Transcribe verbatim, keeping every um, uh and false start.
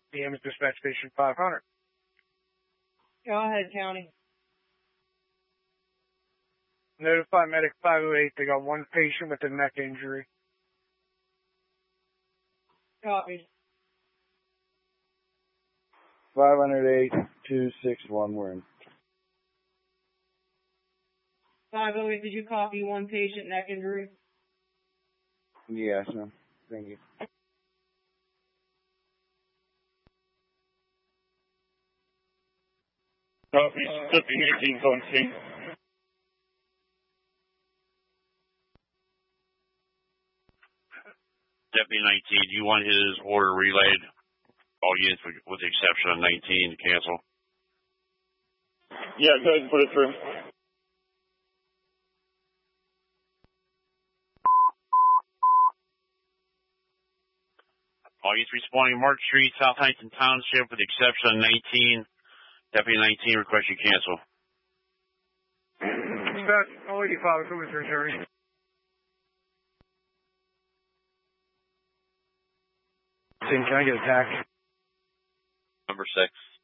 D M is dispatch station five hundred. Go ahead, County. Notify medic five oh eight. They got one patient with a neck injury. Copy. five hundred eight, two six one, we're in. five oh eight, did you copy one patient neck injury? Yes, ma'am. Thank you. Copy. Deputy nineteen on scene. Deputy nineteen, do you want his order relayed? All units with, with the exception of nineteen to cancel. Yeah, go ahead and put it through. All units responding Mark Street, South Huntington Township with the exception of nineteen. Deputy nineteen requests you cancel. Dispatch oh eighty-five, who is your attorney? Can I get a tax? Number six.